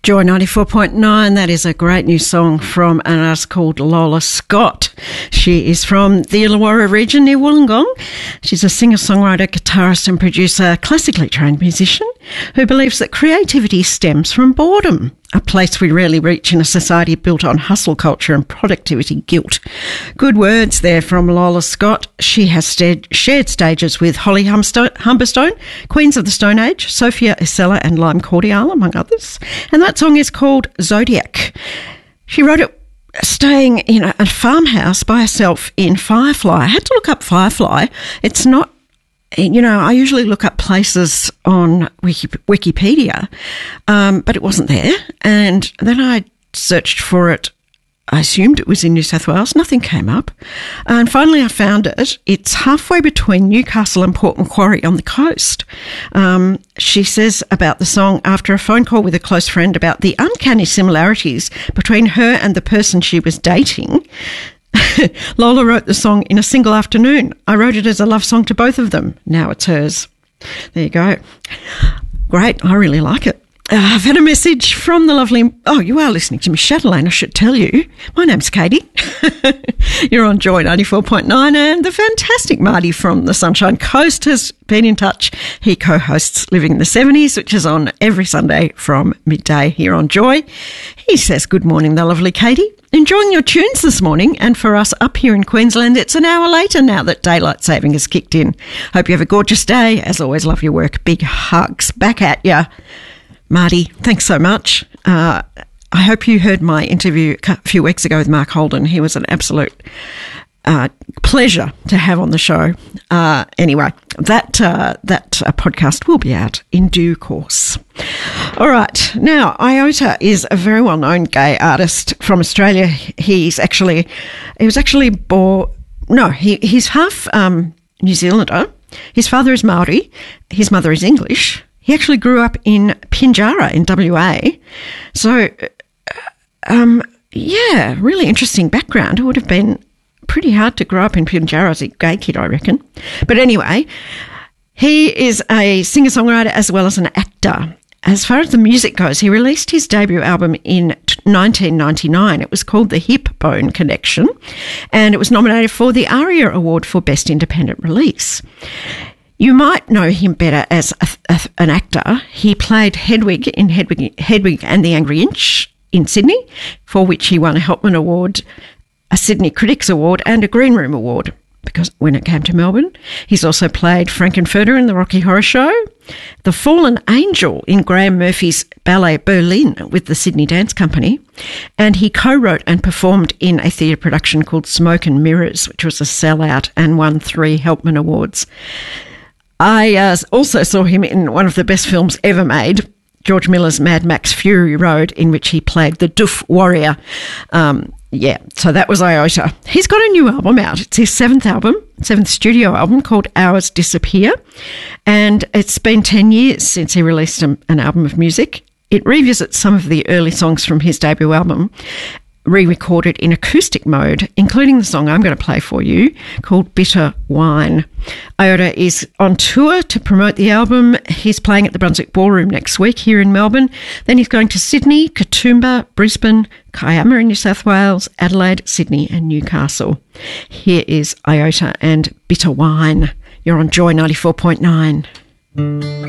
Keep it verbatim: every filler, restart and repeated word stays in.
Joy ninety-four point nine, that is a great new song from an artist called Lola Scott. She is from the Illawarra region near Wollongong. She's a singer-songwriter, guitarist and producer, classically trained musician who believes that creativity stems from boredom, a place we rarely reach in a society built on hustle culture and productivity guilt. Good words there from Lola Scott. She has st- shared stages with Holly Humberstone, Humberstone, Queens of the Stone Age, Sophia Isella and Lime Cordial, among others. And that song is called Zodiac. She wrote it staying in a farmhouse by herself in Firefly. I had to look up Firefly. It's not, you know, I usually look up places on Wiki, Wikipedia, um, but it wasn't there. And then I searched for it. I assumed it was in New South Wales. Nothing came up. And finally I found it. It's halfway between Newcastle and Port Macquarie on the coast. Um, she says about the song, after a phone call with a close friend about the uncanny similarities between her and the person she was dating, Lola wrote the song in a single afternoon. I wrote it as a love song to both of them. Now it's hers. There you go. Great. I really like it. Uh, I've had a message from the lovely... Oh, you are listening to Miss Chatelaine, I should tell you. My name's Katie. You're on Joy ninety-four point nine, and the fantastic Marty from the Sunshine Coast has been in touch. He co-hosts Living in the seventies, which is on every Sunday from midday here on Joy. He says, good morning, the lovely Katie. Enjoying your tunes this morning, and for us up here in Queensland, it's an hour later now that daylight saving has kicked in. Hope you have a gorgeous day. As always, love your work. Big hugs back at ya. Marty, thanks so much. Uh, I hope you heard my interview a few weeks ago with Mark Holden. He was an absolute uh, pleasure to have on the show. Uh, anyway, that uh, that uh, podcast will be out in due course. All right. Now, Iota is a very well-known gay artist from Australia. He's actually, he was actually born, no, he, he's half um, New Zealander. His father is Maori. His mother is English. He actually grew up in Pinjarra in W A. So, um, yeah, really interesting background. It would have been pretty hard to grow up in Pinjarra as a gay kid, I reckon. But anyway, he is a singer-songwriter as well as an actor. As far as the music goes, he released his debut album in nineteen ninety-nine. It was called The Hip Bone Connection, and it was nominated for the ARIA Award for Best Independent Release. You might know him better as a, a, an actor. He played Hedwig in Hedwig, Hedwig and the Angry Inch in Sydney, for which he won a Helpman Award, a Sydney Critics Award and a Green Room Award, because when it came to Melbourne. He's also played Frankenfurter in The Rocky Horror Show, the Fallen Angel in Graham Murphy's ballet Berlin with the Sydney Dance Company, and he co-wrote and performed in a theatre production called Smoke and Mirrors, which was a sellout and won three Helpman Awards. I uh, also saw him in one of the best films ever made, George Miller's Mad Max Fury Road, in which he played the Doof Warrior. Um, yeah, so that was Iota. He's got a new album out. It's his seventh album, seventh studio album called Hours Disappear. And it's been ten years since he released an album of music. It revisits some of the early songs from his debut album, re-recorded in acoustic mode, including the song I'm going to play for you called Bitter Wine. Iota is on tour to promote the album. He's playing at the Brunswick Ballroom next week here in Melbourne. Then he's going to Sydney, Katoomba, Brisbane, Kiama in New South Wales, Adelaide, Sydney and Newcastle. Here is Iota and Bitter Wine. You're on Joy ninety-four point nine.